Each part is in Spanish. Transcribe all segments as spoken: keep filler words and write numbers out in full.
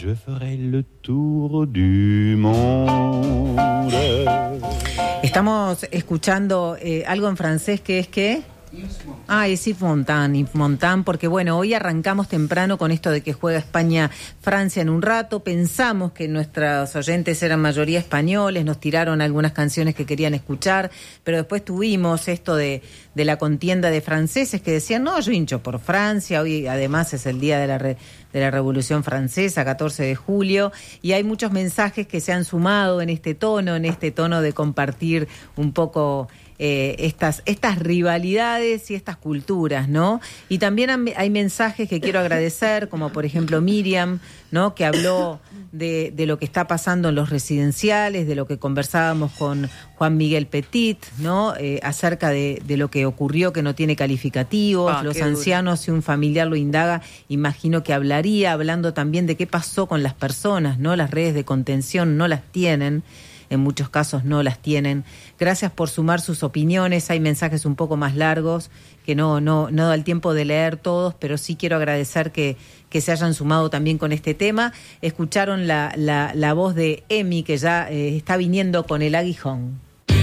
Je ferai le tour du monde. Estamos escuchando eh, algo en francés que es que... Ah, es Yves Montand, Yves Montand, porque bueno, hoy arrancamos temprano con esto de que juega España-Francia en un rato. Pensamos que nuestros oyentes eran mayoría españoles, nos tiraron algunas canciones que querían escuchar, pero después tuvimos esto de, de la contienda de franceses que decían, no, yo hincho por Francia, hoy además es el día de la, re, de la Revolución Francesa, catorce de julio, y hay muchos mensajes que se han sumado en este tono, en este tono de compartir un poco... Eh, estas estas rivalidades y estas culturas, ¿no? Y también hay mensajes que quiero agradecer, como por ejemplo Miriam, ¿no? Que habló de, de lo que está pasando en los residenciales, de lo que conversábamos con Juan Miguel Petit, ¿no? Eh, acerca de, de lo que ocurrió, que no tiene calificativos, ah, los ancianos, si un familiar lo indaga, imagino que hablaría, hablando también de qué pasó con las personas, ¿no? Las redes de contención no las tienen. En muchos casos no las tienen. Gracias por sumar sus opiniones. Hay mensajes un poco más largos que no no no da el tiempo de leer todos, pero sí quiero agradecer que, que se hayan sumado también con este tema. Escucharon la, la, la voz de Emi, que ya eh, está viniendo con el aguijón.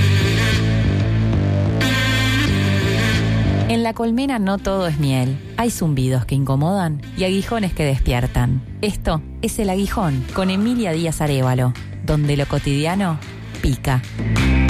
En la colmena no todo es miel. Hay zumbidos que incomodan y aguijones que despiertan. Esto es El Aguijón, con Emilia Díaz Arévalo, donde lo cotidiano pica.